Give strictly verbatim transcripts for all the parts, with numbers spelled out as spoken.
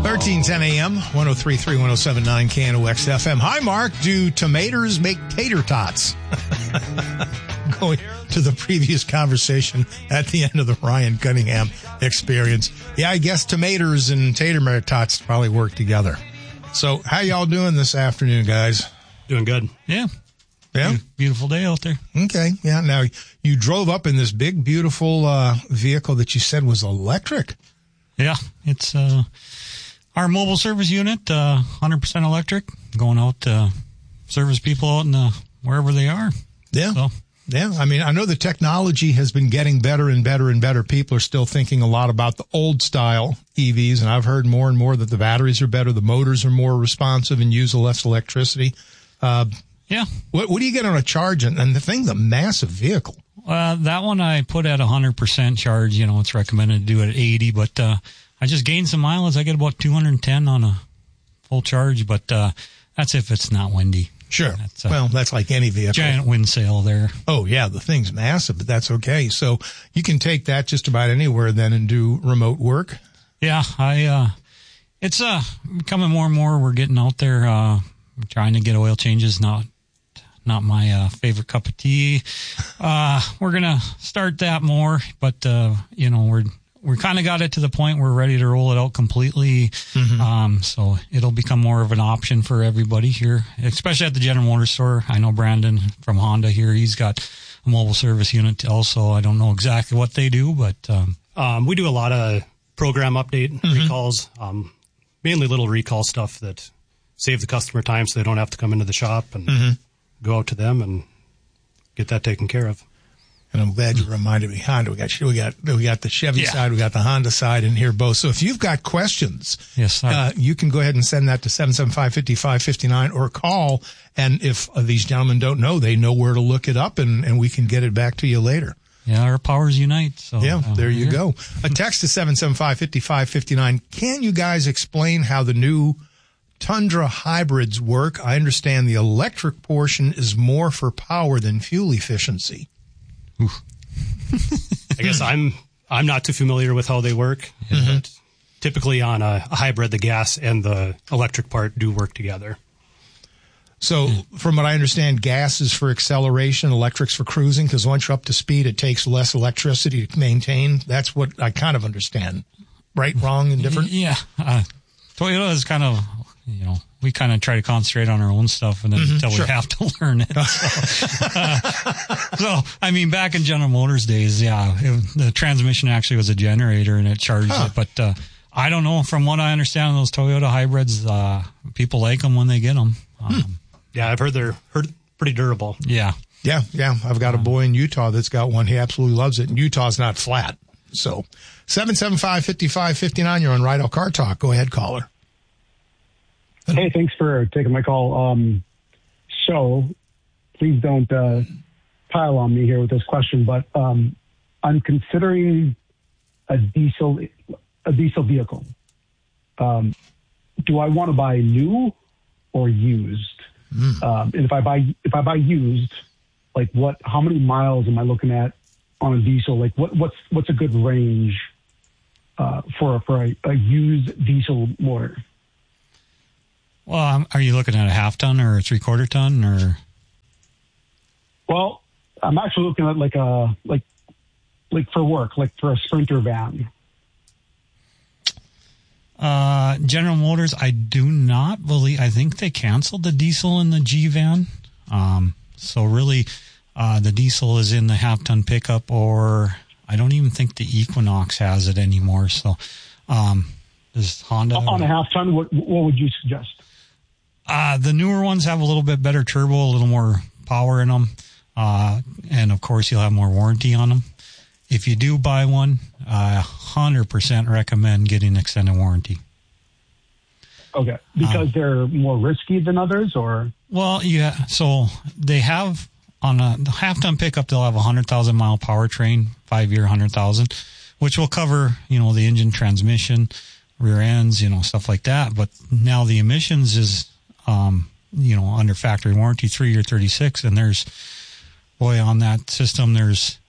thirteen ten a.m., one oh three point three, one oh seven point nine K N O X F M. Hi, Mark. Do tomatoes make tater tots? Going to the previous conversation at the end of the Ryan Cunningham experience. Yeah, I guess tomatoes and tater tots probably work together. So how y'all doing this afternoon, guys? Doing good. Yeah. Yeah. Beautiful day out there. Okay. Yeah. Now, you drove up in this big, beautiful uh, vehicle that you said was electric. Yeah. It's uh, our mobile service unit, uh, one hundred percent electric, going out to service people out in the, wherever they are. Yeah. So. Yeah. I mean, I know the technology has been getting better and better and better. People are still thinking a lot about the old style E Vs, and I've heard more and more that the batteries are better, the motors are more responsive and use less electricity. Uh, yeah. What, what do you get on a charge? And, and the thing, the massive vehicle. Uh, that one I put at one hundred percent charge. You know, it's recommended to do it at eighty, but uh, I just gained some mileage. I get about two hundred ten on a full charge, but uh, that's if it's not windy. Sure. That's well, that's like any vehicle. Giant wind sail there. Oh, yeah. The thing's massive, but that's okay. So you can take that just about anywhere then and do remote work. Yeah. I, uh, it's, uh, becoming more and more. We're getting out there, uh, trying to get oil changes. Not, not my, uh, favorite cup of tea. Uh, we're going to start that more, but, uh, you know, we're, we're kind of got it to the point where we're ready to roll it out completely. Mm-hmm. Um, so it'll become more of an option for everybody here, especially at the General Motors store. I know Brandon from Honda here. He's got a mobile service unit also. I don't know exactly what they do, but, um, um we do a lot of program update mm-hmm. recalls, um, mainly little recall stuff that save the customer time so they don't have to come into the shop and mm-hmm. go out to them and get that taken care of. And I'm glad you reminded me, Honda. We got we got we got the Chevy yeah. side, we got the Honda side in here both. So if you've got questions, yes, uh, you can go ahead and send that to seven seven five, five five five nine or call. And if uh, these gentlemen don't know, they know where to look it up, and, and we can get it back to you later. Yeah, our powers unite. So yeah, uh, there you go. A text to seven seven five, five five five nine. Can you guys explain how the new Tundra hybrids work? I understand the electric portion is more for power than fuel efficiency. Oof. I guess I'm I'm not too familiar with how they work. Mm-hmm. But typically on a, a hybrid, the gas and the electric part do work together. So from what I understand, gas is for acceleration, electric's for cruising, because once you're up to speed, it takes less electricity to maintain. That's what I kind of understand. Right, wrong, and different? Yeah. Uh, Toyota is kind of, you know, we kind of try to concentrate on our own stuff and then mm-hmm, until sure. we have to learn it. So, uh, so, I mean, back in General Motors days, yeah, it, the transmission actually was a generator and it charged huh. it. But uh, I don't know. From what I understand, those Toyota hybrids, uh, people like them when they get them. Um, hmm. Yeah, I've heard they're heard pretty durable. Yeah. Yeah, yeah. I've got a boy in Utah that's got one. He absolutely loves it. And Utah's not flat. So seven seven five, five five five nine, you're on Rydell Car Talk. Go ahead, caller. Hey, thanks for taking my call. Um, so please don't uh, pile on me here with this question, but um, I'm considering a diesel a diesel vehicle. Um, do I want to buy new or used? Mm. Um, and if I buy if I buy used, like what? How many miles am I looking at on a diesel? Like what what's what's a good range uh, for for a, a used diesel motor? Well, um, are you looking at a half ton or a three quarter ton or? Well, I'm actually looking at like a like like for work, like for a Sprinter van. Uh, General Motors, I do not believe. I think they canceled the diesel in the G van. Um, so really, uh, the diesel is in the half ton pickup, or I don't even think the Equinox has it anymore. So, um, does Honda on a half ton? What what would you suggest? Uh, the newer ones have a little bit better turbo, a little more power in them. Uh, and of course you'll have more warranty on them. If you do buy one, I uh, one hundred percent recommend getting extended warranty. Okay. Because um, they're more risky than others, or? Well, yeah. So they have on a the half ton pickup, they'll have a hundred thousand mile powertrain, five year, hundred thousand, which will cover, you know, the engine, transmission, rear ends, you know, stuff like that. But now the emissions is, Um, you know, under factory warranty, three year thirty-six. And there's, boy, on that system, there's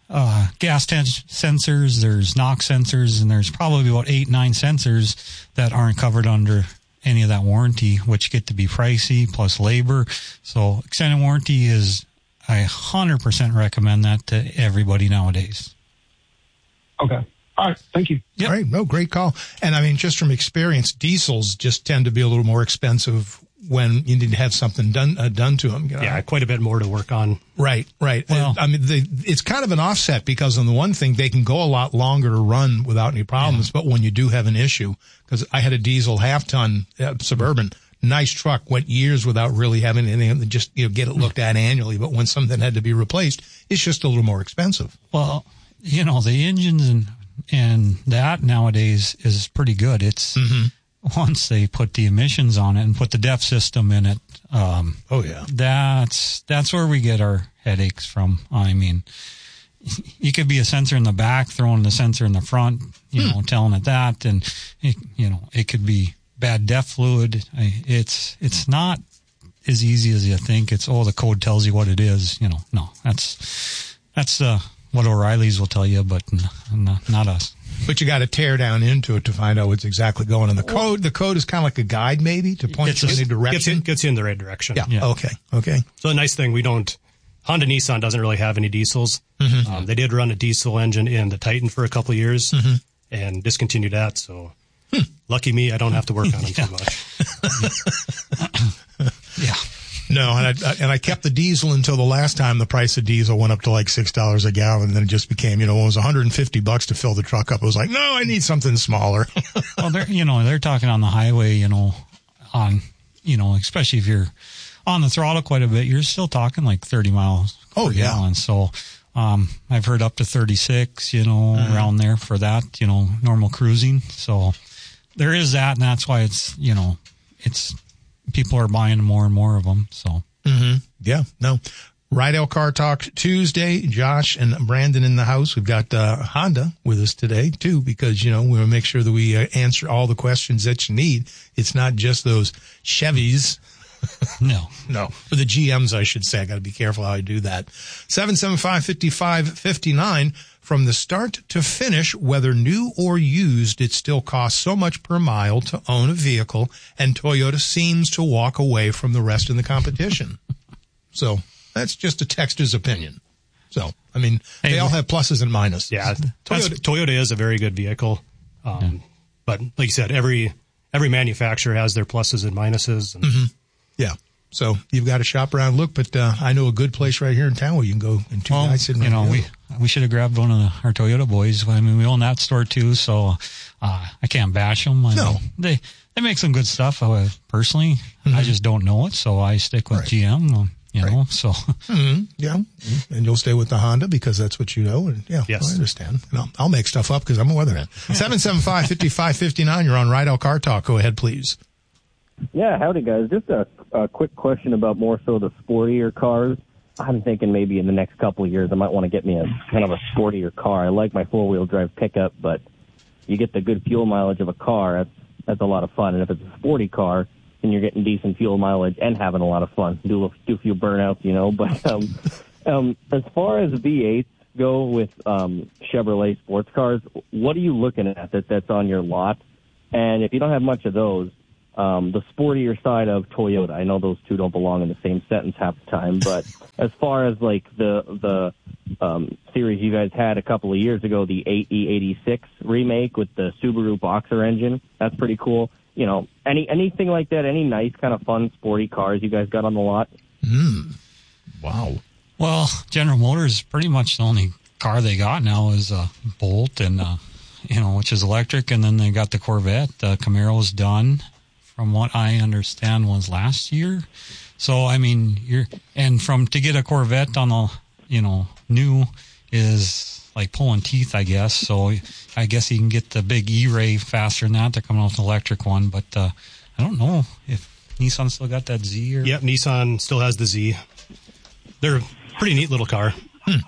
uh, gas tank sensors, there's NOx sensors, and there's probably about eight, nine sensors that aren't covered under any of that warranty, which get to be pricey plus labor. So extended warranty is, I one hundred percent recommend that to everybody nowadays. Okay. All right. Thank you. Yep. All right. No, great call. And I mean, just from experience, diesels just tend to be a little more expensive when you need to have something done uh, done to them. You know? Yeah, quite a bit more to work on. Right, right. Well, I mean, they, it's kind of an offset because on the one thing, they can go a lot longer to run without any problems. Yeah. But when you do have an issue, because I had a diesel half-ton uh, Suburban, nice truck, went years without really having anything, just you know get it looked at annually. But when something had to be replaced, it's just a little more expensive. Well, you know, the engines and and that nowadays is pretty good. It's mm-hmm. once they put the emissions on it and put the D E F system in it. Um, oh yeah, that's that's where we get our headaches from. I mean, you could be a sensor in the back, throwing the sensor in the front, you hmm. know, telling it that, and it, you know, it could be bad D E F fluid. I, it's it's not as easy as you think. It's oh, the code tells you what it is. You know, no, that's that's uh, what O'Reilly's will tell you, but n- not us. But you got to tear down into it to find out what's exactly going on. The code, the code is kind of like a guide, maybe, to point gets you in a direction. Gets, in, gets you in the right direction. Yeah. yeah. Okay. Okay. So the nice thing, we don't. Honda Nissan doesn't really have any diesels. Mm-hmm. Um, they did run a diesel engine in the Titan for a couple of years mm-hmm. and discontinued that. So hmm. lucky me, I don't have to work on them yeah. too much. yeah. No, and I, and I kept the diesel until the last time the price of diesel went up to like six dollars a gallon. And then it just became, you know, when it was one hundred fifty bucks to fill the truck up. It was like, no, I need something smaller. Well, they're, you know, they're talking on the highway, you know, on, you know, especially if you're on the throttle quite a bit, you're still talking like thirty miles oh, per yeah. gallon. So, um, I've heard up to thirty-six, you know, mm-hmm. around there for that, you know, normal cruising. So there is that. And that's why it's, you know, it's, people are buying more and more of them. So, mm-hmm. yeah, no. Rydell Car Talk Tuesday. Josh and Brandon in the house. We've got uh, Honda with us today too, because you know we want to make sure that we uh, answer all the questions that you need. It's not just those Chevys. No, no, or the G Ms, I should say. I got to be careful how I do that. Seven seven five fifty five fifty nine. From the start to finish, whether new or used, it still costs so much per mile to own a vehicle, and Toyota seems to walk away from the rest of the competition. So that's just a texter's opinion. So, I mean, hey, they all have pluses and minuses. Yeah, Toyota, Toyota is a very good vehicle. Um, yeah. But like you said, every every manufacturer has their pluses and minuses. And mm-hmm. Yeah. So you've got to shop around, look, but uh, I know a good place right here in town where you can go and two well, guys sitting you know, together. we we should have grabbed one of the, our Toyota boys. I mean, we own that store too, so uh, I can't bash them. I no, mean, they they make some good stuff. Uh, personally, mm-hmm. I just don't know it, so I stick with right. G M. Uh, you right. know, so mm-hmm. yeah, and you'll stay with the Honda because that's what you know. And yeah, yes. well, I understand. And I'll, I'll make stuff up because I'm a weatherman. Seven seven five fifty five fifty nine. You're on Rydell Car Talk. Go ahead, please. Yeah, howdy, guys. Just a, a quick question about more so the sportier cars. I'm thinking maybe in the next couple of years I might want to get me a kind of a sportier car. I like my four-wheel drive pickup, but you get the good fuel mileage of a car. That's, that's a lot of fun. And if it's a sporty car, then you're getting decent fuel mileage and having a lot of fun. Do a, do a few burnouts, you know. But um, um, as far as V eights go with um, Chevrolet sports cars, what are you looking at that, that's on your lot? And if you don't have much of those, Um, the sportier side of Toyota. I know those two don't belong in the same sentence half the time, but as far as like the the um, series you guys had a couple of years ago, the E eighty-six remake with the Subaru Boxer engine, that's pretty cool. You know, any anything like that, any nice kind of fun sporty cars you guys got on the lot? Mm. Wow. Well, General Motors, pretty much the only car they got now is a Bolt, and uh, you know, which is electric, and then they got the Corvette. The Camaro's done. From what I understand was last year. So, I mean, you're, and from, to get a Corvette on the, you know, new is like pulling teeth, I guess. So I guess you can get the big E-Ray faster than that. They're coming out with an electric one, but, uh, I don't know if Nissan still got that Z or. Yep. Nissan still has the Z. They're a pretty neat little car. Hmm.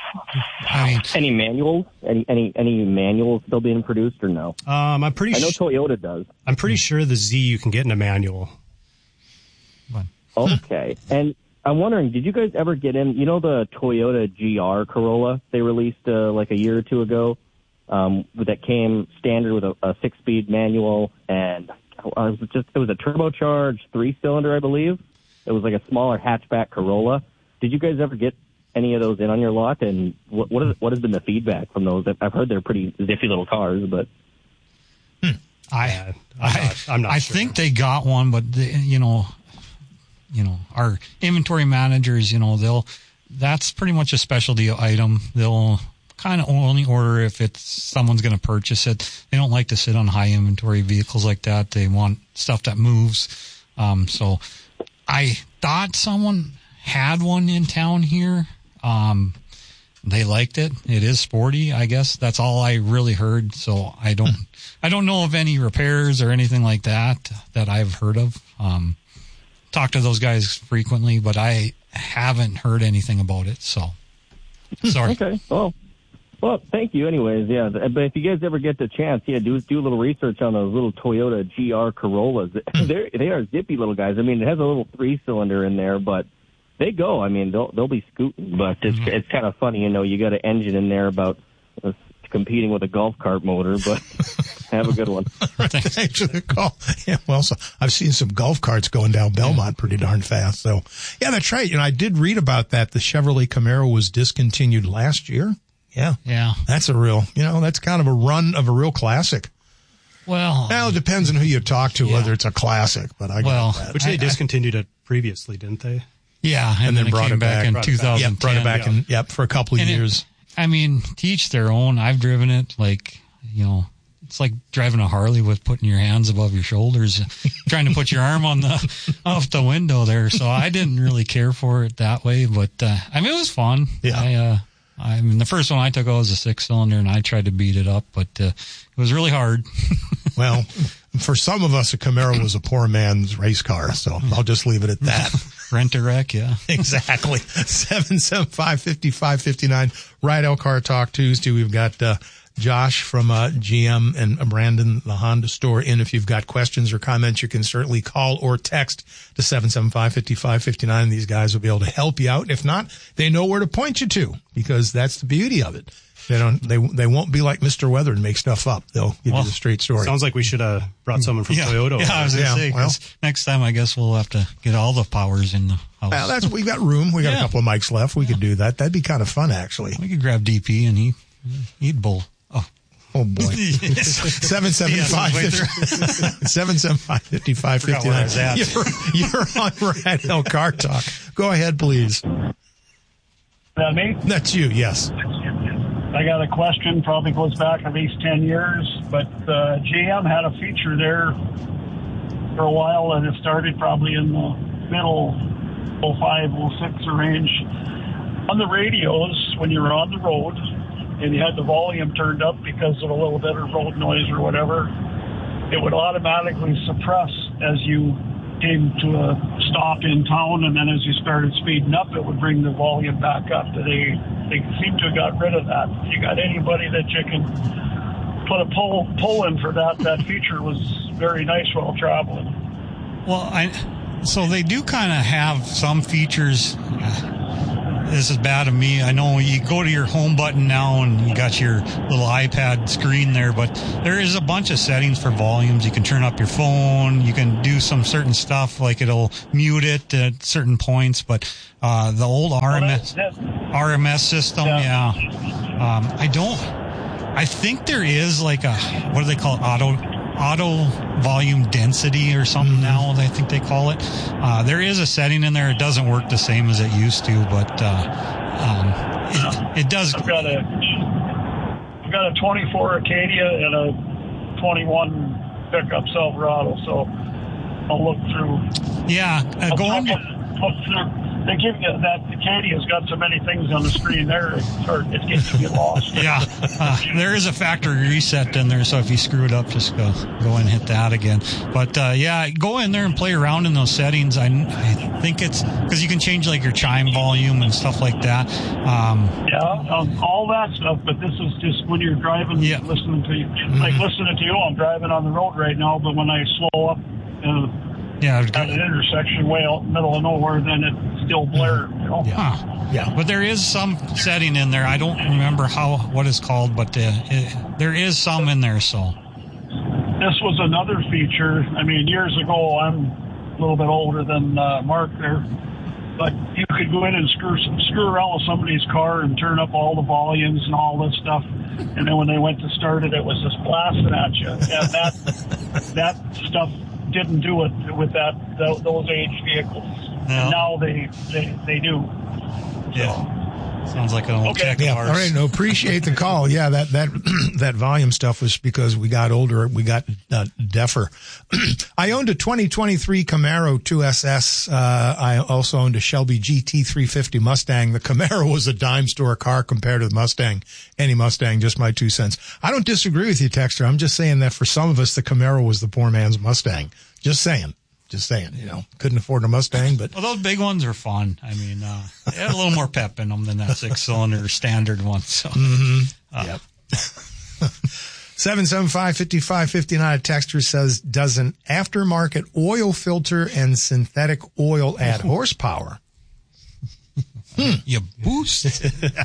I mean, any manuals? Any any any manuals still being produced or no? Um, I'm pretty. I know sh- Toyota does. I'm pretty sure the Z you can get in a manual. Okay, and I'm wondering, did you guys ever get in, you know the Toyota G R Corolla they released uh, like a year or two ago um, that came standard with a, a six-speed manual, and uh, it was just it was a turbocharged three-cylinder, I believe. It was like a smaller hatchback Corolla. Did you guys ever get any of those in on your lot, and what what, is, what has been the feedback from those? I've heard they're pretty zippy little cars, but... Hmm. I, Yeah, I'm I, not- I'm not I sure. think they got one, but they, you know, you know, our inventory managers, you know, they'll, that's pretty much a specialty item. They'll kind of only order if it's someone's going to purchase it. They don't like to sit on high inventory vehicles like that. They want stuff that moves. Um, so I thought someone had one in town here. Um, they liked it. It is sporty, I guess. That's all I really heard. So I don't, I don't know of any repairs or anything like that that I've heard of. Um, talk to those guys frequently, but I haven't heard anything about it. So sorry. Okay. Well, well, thank you anyways. Yeah. But if you guys ever get the chance, yeah, do do a little research on those little Toyota G R Corollas. They're, they are zippy little guys. I mean, it has a little three-cylinder in there, but they go. I mean, they'll they'll be scooting, but it's Mm-hmm. it's kind of funny, you know. You got an engine in there about uh, competing with a golf cart motor, but have a good one. Thanks for the call. Yeah, well, so I've seen some golf carts going down Belmont pretty darn fast. So, yeah, that's right. You know, I did read about that. The Chevrolet Camaro was discontinued last year. Yeah, Yeah. that's a real, you know, that's kind of a run of a real classic. Well, Well, it depends on who you talk to, Yeah. whether it's a classic, but I get Well, that. Which they I- I- discontinued it previously, didn't they? yeah. And, And then then, brought it came it back, back. in Brought it back. two thousand ten. Yep, brought it back yeah. in, yep, for a couple of And it- years. I mean, to each their own. I've driven it like, you know, it's like driving a Harley with putting your hands above your shoulders, trying to put your arm on the, off the window there. So I didn't really care for it that way, but, uh, I mean, it was fun. Yeah. I, uh, I mean, the first one I took out was a six cylinder and I tried to beat it up, but, uh, it was really hard. Well, for some of us, a Camaro was a poor man's race car, so I'll just leave it at that. Rent a wreck. Yeah. Exactly. seven seven five, five five five nine. Rydell Car Talk Tuesday. We've got uh, Josh from uh, G M and Brandon, the Honda store, in. If you've got questions or comments, you can certainly call or text to seven seven five, five five five nine. These guys will be able to help you out. If not, they know where to point you to, because that's the beauty of it. They don't. They they won't be like Mister Weather and make stuff up. They'll give Well, you the straight story. Sounds like we should have brought someone from Yeah. Toyota. Yeah. I was going to Yeah, say, 'cause well- next time I guess we'll have to get all the powers in the house. Well, that's we got room. We got a Yeah. couple of mics left. We could do that. That'd be kind of fun, actually. we could grab D P and he, he'd bull. Oh, Oh boy. Seven seven five seven seven five fifty five Forgot fifty where I nine. was at. You're, you're on Rydell Car Talk. Go ahead, please. That me? That's you. Yes. I got a question, probably goes back at least ten years, but uh, G M had a feature there for a while, and it started probably in the middle oh five, oh six range. On the radios, when you were on the road and you had the volume turned up because of a little bit of road noise or whatever, it would automatically suppress as you came to a stop in town, and then as you started speeding up, it would bring the volume back up. They they seem to have got rid of that. If you got anybody that you can put a pull pull in for that, that feature was very nice while traveling. well, I, so they do kind of have some features. Uh, This is bad of me. I know you go to your home button now and you got your little iPad screen there, but there is a bunch of settings for volumes. You can turn up your phone. You can do some certain stuff, like it'll mute it at certain points. But uh, the old R M S Well, that- that- R M S system, yeah. Yeah. Um, I don't. I think there is like a, what do they call it? Auto auto volume density or something now. I think they call it. Uh, there is a setting in there. It doesn't work the same as it used to, but uh, um, it, it does. I've got a I've got a twenty-four Acadia and a twenty-one pickup Silverado, so I'll look through. Yeah, uh, I'll, go I'll on. look, look through. They give you that Acadia's got so many things on the screen there, it's hard. It's getting to get lost. Yeah, uh, there is a factory reset in there, so if you screw it up, just go go and hit that again. But uh, yeah, go in there and play around in those settings. I, I think it's because you can change like your chime volume and stuff like that. Um, Yeah, um, all that stuff. But this is just when you're driving, Yeah. listening to you. Like listening to you, I'm driving on the road right now. But when I slow up, uh, Yeah. at an intersection way out in the middle of nowhere, then it still blared, you know. Huh. Yeah. But there is some setting in there. I don't remember how what it's called, but uh, it, there is some in there. So this was another feature. I mean, years ago, I'm a little bit older than uh, Mark there, but you could go in and screw screw around with somebody's car and turn up all the volumes and all this stuff. And then when they went to start it, it was just blasting at you. And that that stuff didn't do it with that those age vehicles. No. And now they they, they do. Yeah. So. Sounds like an old okay. tech Yeah, cars. all right. No, appreciate the call. Yeah, that that that volume stuff was because we got older, we got uh, deafer. I owned a twenty twenty-three Camaro two S S. Uh, I also owned a Shelby G T three fifty Mustang. The Camaro was a dime store car compared to the Mustang. Any Mustang, just my two cents. I don't disagree with you, Texter. I'm just saying that for some of us, the Camaro was the poor man's Mustang. Just saying. Just saying, you know, couldn't afford a Mustang, but. Well, those big ones are fun. I mean, uh, they had a little more pep in them than that six cylinder standard one. So, mm-hmm. uh, Yep. seven seven five, five five five nine, a texter says, does an aftermarket oil filter and synthetic oil add horsepower? Hmm. You boost.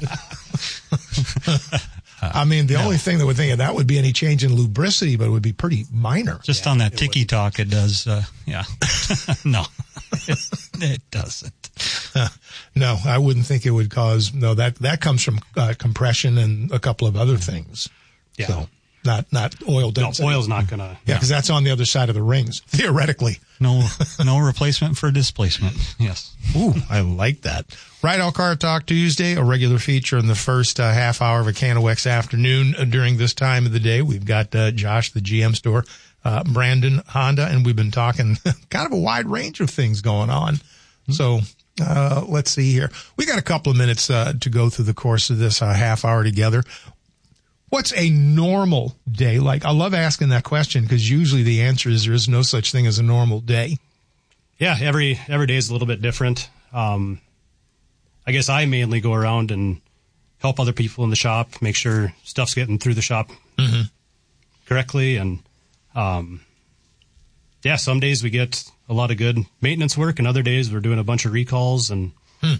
I mean, the no. only thing that would think of that would be any change in lubricity, but it would be pretty minor. Just yeah, on that ticky talk, it does. Uh, yeah. No, it, it doesn't. Uh, no, I wouldn't think it would cause. No, that, that comes from uh, compression and a couple of other things. Yeah. So not, not oil density. No, oil's not going to. Yeah, because yeah. that's on the other side of the rings, theoretically. No, no replacement for displacement. Yes. Ooh, I like that. Right All Car Talk Tuesday, a regular feature in the first uh, half hour of a Can O X afternoon. Uh, during this time of the day, we've got uh, Josh, the G M store, uh, Brandon, Honda, and we've been talking kind of a wide range of things going on. Mm-hmm. So uh, let's see here. We got a couple of minutes uh, to go through the course of this uh, half hour together. What's a normal day like? I love asking that question because usually the answer is there is no such thing as a normal day. Yeah, every every day is a little bit different. Um, I guess I mainly go around and help other people in the shop, make sure stuff's getting through the shop mm-hmm. correctly. And, um, yeah, some days we get a lot of good maintenance work, and other days we're doing a bunch of recalls and, hmm.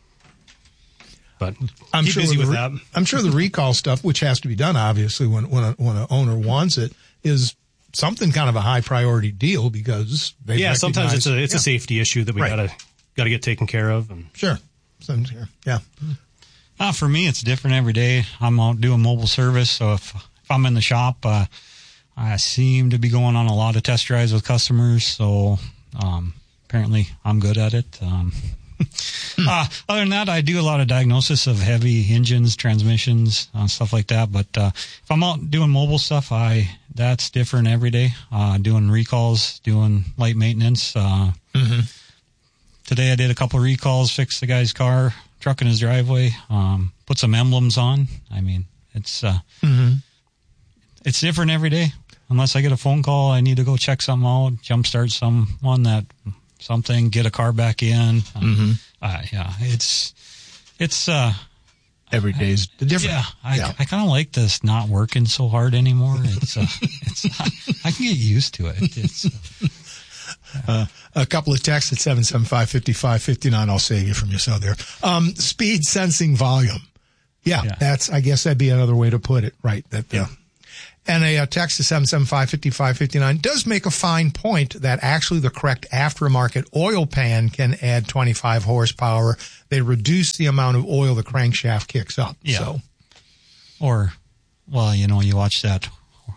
but I'm keep sure busy with re- that. I'm sure the recall stuff, which has to be done, obviously, when, when a, when an owner wants it, is something kind of a high priority deal because they yeah, sometimes it's a, it's yeah. a safety issue that we right. gotta, gotta get taken care of. And sure. Yeah. Uh, for me, it's different every day. I'm out doing mobile service, so if, if I'm in the shop, uh, I seem to be going on a lot of test drives with customers. So um, apparently, I'm good at it. Um, uh, other than that, I do a lot of diagnosis of heavy engines, transmissions, uh, stuff like that. But uh, if I'm out doing mobile stuff, I that's different every day. Uh, doing recalls, doing light maintenance. Uh, mm-hmm. Today I did a couple of recalls, fixed the guy's car, truck in his driveway, um, put some emblems on. I mean, it's uh, mm-hmm. it's different every day. Unless I get a phone call, I need to go check something out, jumpstart someone that something, get a car back in. Mm-hmm. Uh, yeah, it's it's uh, every day's different. Yeah, I, yeah. I kind of like this not working so hard anymore. It's uh, it's not, I can get used to it. It's. Uh, Uh, a couple of texts at seven seven five, five five five nine. I'll save you from yourself there. Um, speed sensing volume. Yeah, yeah, that's, I guess that'd be another way to put it. Right. That, yeah. Uh, and a, a text to seven seven five, five five five nine does make a fine point that actually the correct aftermarket oil pan can add twenty-five horsepower. They reduce the amount of oil the crankshaft kicks up. Yeah. So. Or, well, you know, you watch that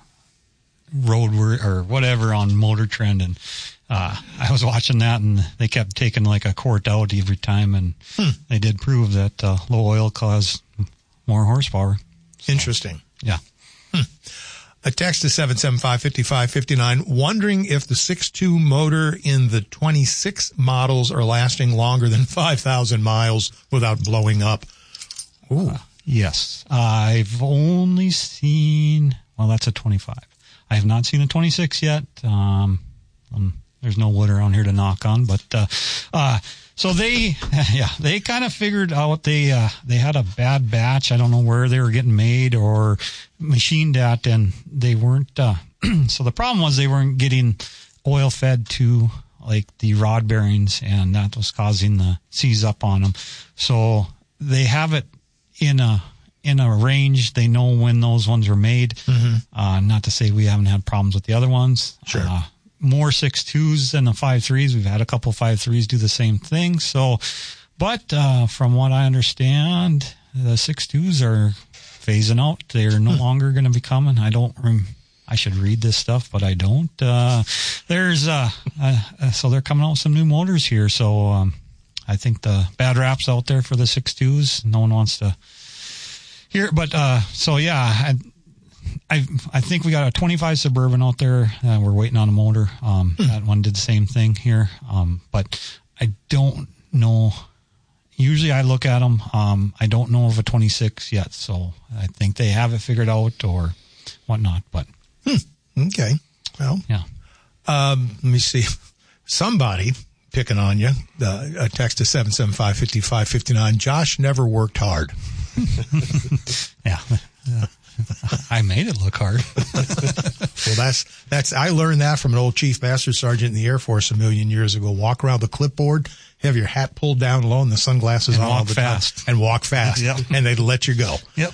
road or whatever on Motor Trend, and uh, I was watching that, and they kept taking like a quart out every time, and hmm. they did prove that uh, low oil caused more horsepower. So, interesting. Yeah. Hmm. A text to seven seven five, five five five nine, wondering if the six two motor in the twenty-six models are lasting longer than five thousand miles without blowing up. Ooh. Uh, yes. I've only seen, well, that's a twenty-five. I have not seen a twenty-six yet. Um, um, there's no wood around here to knock on, but, uh, uh, so they, yeah, they kind of figured out they, uh, they had a bad batch. I don't know where they were getting made or machined at, and they weren't, uh, so the problem was they weren't getting oil fed to like the rod bearings, and that was causing the seize up on them. So they have it in a in a range. They know when those ones were made. Mm-hmm. Uh, not to say we haven't had problems with the other ones. Sure. Uh, more six twos than the five threes. We've had a couple five threes do the same thing. So, but uh, from what I understand, the six twos are phasing out. They're no hmm. longer going to be coming. I don't. Rem- I should read this stuff, but I don't. Uh, there's uh, uh, so they're coming out with some new motors here. So um, I think the bad rap's out there for the six twos. No one wants to hear. But uh, so yeah. I, I I think we got a twenty-five Suburban out there. Uh, we're waiting on a motor. Um, hmm. That one did the same thing here. Um, but I don't know. Usually I look at them. Um, I don't know of a twenty-six yet. So I think they have it figured out or whatnot. But hmm. Okay. Well, yeah. Um, let me see. Somebody picking on you. Uh, a text to seven seven five, five five five nine. Josh never worked hard. yeah. yeah. I made it look hard. Well, that's, that's, I learned that from an old Chief Master Sergeant in the Air Force a million years ago. Walk around the clipboard, have your hat pulled down low and the sunglasses and on all the fast. time. And walk fast. Yep. And they'd let you go. Yep.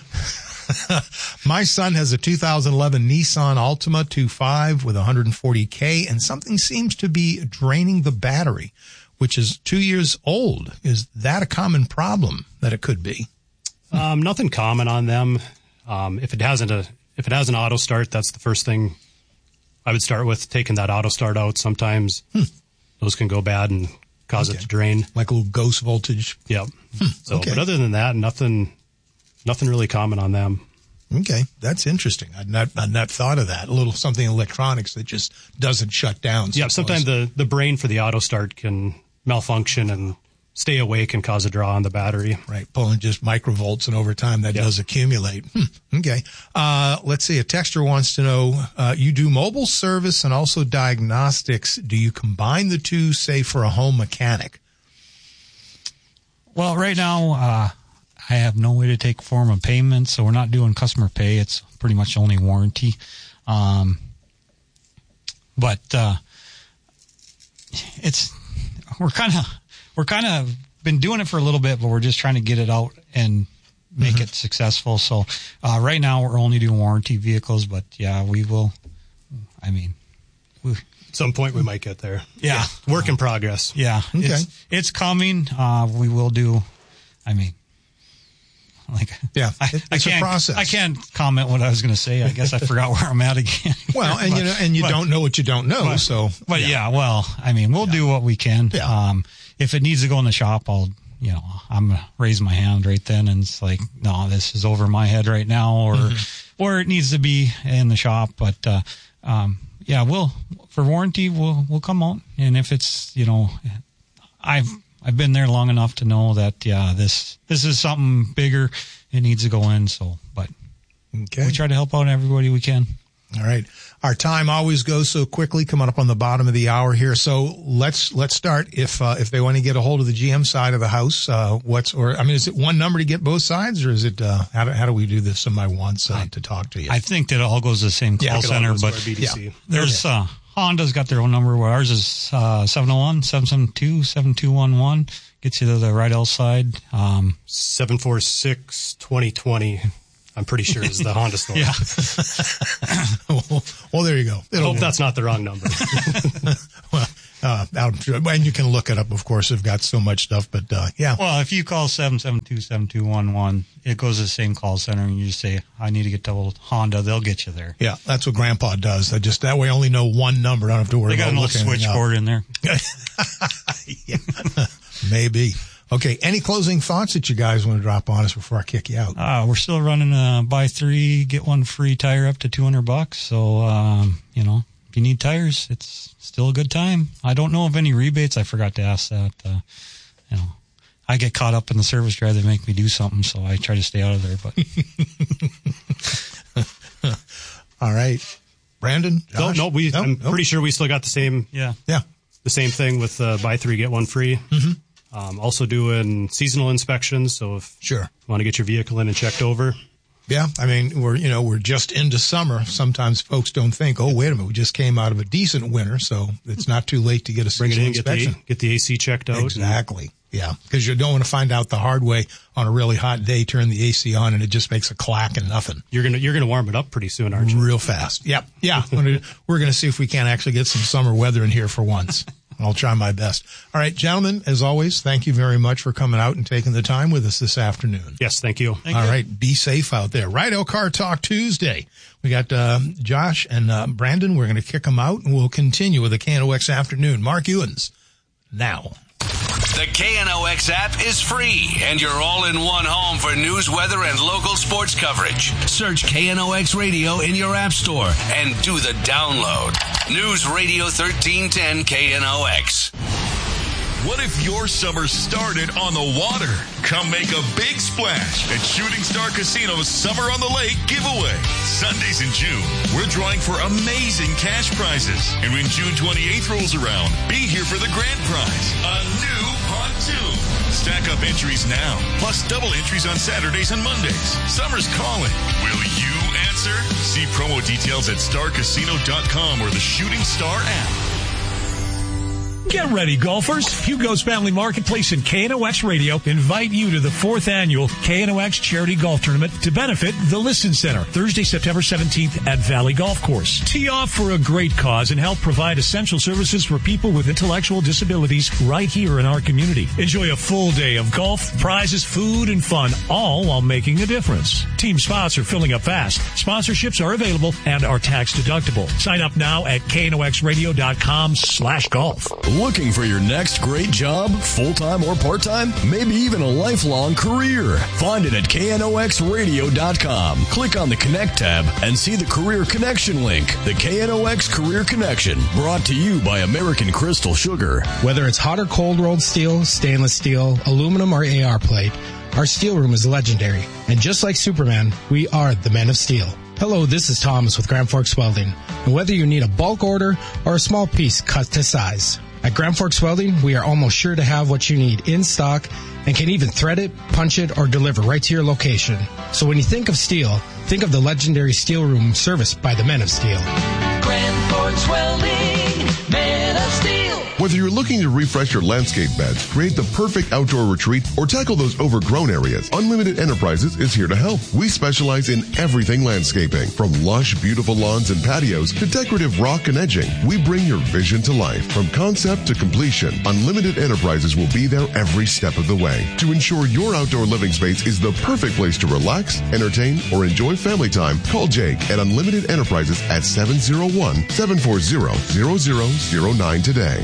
My son has a two thousand eleven Nissan Altima two point five with one hundred forty K, and something seems to be draining the battery, which is two years old. Is that a common problem that it could be? Um, nothing common on them. Um, if it hasn't a, if it has an auto start, that's the first thing I would start with, taking that auto start out. Sometimes hmm. those can go bad and cause okay. it to drain. Like a little ghost voltage. Yep. Hmm. So, okay. but other than that, nothing, nothing really common on them. Okay. That's interesting. I'd not, I'd not thought of that. A little something electronics that just doesn't shut down. Yeah. Sometimes the, the brain for the auto start can malfunction and stay awake and cause a draw on the battery. Right. Pulling just microvolts, and over time that yep. does accumulate. Hmm. Okay. Uh, let's see. A texter wants to know, uh, you do mobile service and also diagnostics. Do you combine the two, say, for a home mechanic? Well, right now, uh, I have no way to take form of payment, so we're not doing customer pay. It's pretty much only warranty. Um, but, uh, it's, we're kind of, We're kind of been doing it for a little bit, but we're just trying to get it out and make mm-hmm. it successful. So uh, right now we're only doing warranty vehicles, but yeah, we will. I mean, we, at some point we might get there. Yeah, yeah. Work in progress. Yeah, okay. it's, it's coming. Uh, we will do. I mean, like yeah, I, it's I a process. I can't comment what I was going to say. I guess I forgot where I'm at again. Well, and but, you know, and you but, don't know what you don't know. But, so, but yeah. yeah, well, I mean, we'll yeah. do what we can. Yeah. Um, If it needs to go in the shop, I'll, you know, I'm going to raise my hand right then. And it's like, no, this is over my head right now, or, mm-hmm. or it needs to be in the shop. But, uh, um, yeah, we'll, for warranty, we'll, we'll come out. And if it's, you know, I've, I've been there long enough to know that, yeah, this, this is something bigger. It needs to go in. So, but okay. we try to help out everybody we can. All right. Our time always goes so quickly, coming up on the bottom of the hour here. So let's, let's start. If, uh, if they want to get a hold of the G M side of the house, uh, what's, or, I mean, is it one number to get both sides, or is it, uh, how do, how do we do this? Somebody wants, uh, to talk to you. I think that it all goes to the same call yeah, center, but yeah, there's, okay. uh, Honda's got their own number where ours is, uh, seven oh one, seven seven two, seven two one one. Gets you to the right L side. Um, seven four six, two oh two oh. I'm pretty sure is the Honda store. Yeah. well, well, there you go. I hope that's not the wrong number. well, uh, out, and you can look it up, of course. They've got so much stuff, but, uh, yeah. Well, if you call seven seven two, seven two one one, it goes to the same call center, and you just say, I need to get to Honda. They'll get you there. Yeah, that's what Grandpa does. I just, that way I only know one number. I don't have to worry about about looking. They got an old switchboard in there. yeah. Maybe. Okay, any closing thoughts that you guys want to drop on us before I kick you out? Uh, we're still running a buy three, get one free tire up to two hundred bucks. So, um, you know, if you need tires, it's still a good time. I don't know of any rebates. I forgot to ask that. Uh, you know, I get caught up in the service drive. They make me do something, so I try to stay out of there. But all right. Brandon? Josh? No, no, we, no? I'm no? pretty sure we still got the same, yeah, yeah, the same thing with uh, buy three, get one free. Mm-hmm. Um, also doing seasonal inspections. So if sure. you want to get your vehicle in and checked over, Yeah, I mean, we're, you know, we're just into summer. Sometimes folks don't think, oh, wait a minute, we just came out of a decent winter, so it's not too late to get a Bring it in, inspection. get the, get the A C checked out. Exactly. Yeah, because you don't want to find out the hard way on a really hot day, turn the A C on, and it just makes a clack and nothing. You're going to you're gonna warm it up pretty soon, aren't you? Real fast. Yep. Yeah. We're going to see if we can't actually get some summer weather in here for once. I'll try my best. All right, gentlemen, as always, thank you very much for coming out and taking the time with us this afternoon. Yes, thank you. Thank All you. right, be safe out there. Righto Car Talk Tuesday. We got uh, Josh and uh, Brandon. We're going to kick them out, and we'll continue with the K N O X afternoon. Mark Ewens, now. The K N O X app is free, and you're all in one home for news, weather, and local sports coverage. Search K N O X Radio in your app store and do the download. News Radio thirteen ten K N O X. What if your summer started on the water? Come make a big splash at Shooting Star Casino's Summer on the Lake giveaway. Sundays in June, we're drawing for amazing cash prizes. And when June twenty-eighth rolls around, be here for the grand prize, a new pontoon. Stack up entries now, plus double entries on Saturdays and Mondays. Summer's calling. Will you answer? See promo details at star casino dot com or the Shooting Star app. Get ready, golfers. Hugo's Family Marketplace and K N O X Radio invite you to the fourth annual K N O X Charity Golf Tournament to benefit the Listen Center, Thursday, September seventeenth at Valley Golf Course. Tee off for a great cause and help provide essential services for people with intellectual disabilities right here in our community. Enjoy a full day of golf, prizes, food, and fun, all while making a difference. Team spots are filling up fast. Sponsorships are available and are tax deductible. Sign up now at K N O X radio dot com slash golf. Looking for your next great job, full-time or part-time? Maybe even a lifelong career? Find it at K N O X radio dot com. Click on the Connect tab and see the Career Connection link. The K N O X Career Connection, brought to you by American Crystal Sugar. Whether it's hot or cold rolled steel, stainless steel, aluminum, or A R plate, our steel room is legendary. And just like Superman, we are the Men of Steel. Hello, this is Thomas with Grand Forks Welding. And whether you need a bulk order or a small piece cut to size, at Grand Forks Welding, we are almost sure to have what you need in stock and can even thread it, punch it, or deliver right to your location. So when you think of steel, think of the legendary steel room serviced by the Men of Steel. Grand Forks Welding, Men of Steel. Whether you're looking to refresh your landscape beds, create the perfect outdoor retreat, or tackle those overgrown areas, Unlimited Enterprises is here to help. We specialize in everything landscaping, from lush, beautiful lawns and patios to decorative rock and edging. We bring your vision to life. From concept to completion, Unlimited Enterprises will be there every step of the way to ensure your outdoor living space is the perfect place to relax, entertain, or enjoy family time. Call Jake at Unlimited Enterprises at seven oh one, seven four zero, zero zero zero nine today.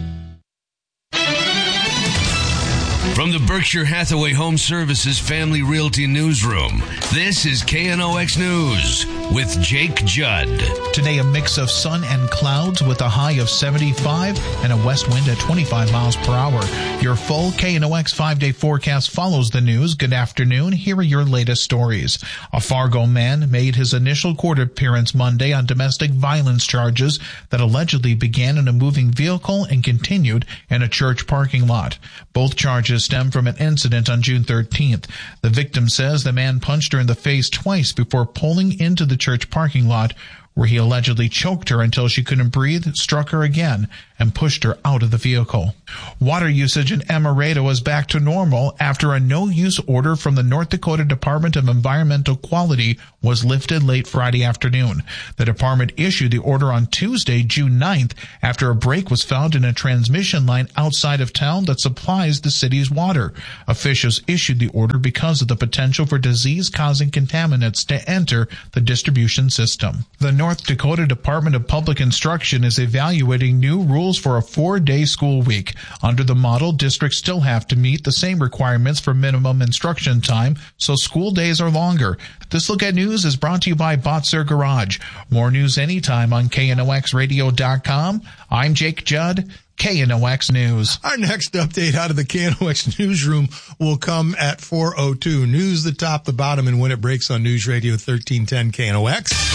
From the Berkshire Hathaway Home Services Family Realty Newsroom, this is K N O X News with Jake Judd. Today, a mix of sun and clouds with a high of seventy-five and a west wind at twenty-five miles per hour. Your full K N O X five-day forecast follows the news. Good afternoon. Here are your latest stories. A Fargo man made his initial court appearance Monday on domestic violence charges that allegedly began in a moving vehicle and continued in a church parking lot. Both charges stem from an incident on June thirteenth. The victim says the man punched her in the face twice before pulling into the church parking lot, where he allegedly choked her until she couldn't breathe, struck her again, and pushed her out of the vehicle. Water usage in Amaretto is back to normal after a no-use order from the North Dakota Department of Environmental Quality was lifted late Friday afternoon. The department issued the order on Tuesday, June ninth, after a break was found in a transmission line outside of town that supplies the city's water. Officials issued the order because of the potential for disease-causing contaminants to enter the distribution system. The North Dakota Department of Public Instruction is evaluating new rules for a four-day school week. Under the model, districts still have to meet the same requirements for minimum instruction time, so school days are longer. This Look at News is brought to you by Botzer Garage. More news anytime on K N O X radio dot com. I'm Jake Judd, K N O X News. Our next update out of the K N O X newsroom will come at four oh two. News, the top, the bottom, and when it breaks on News Radio thirteen ten K N O X.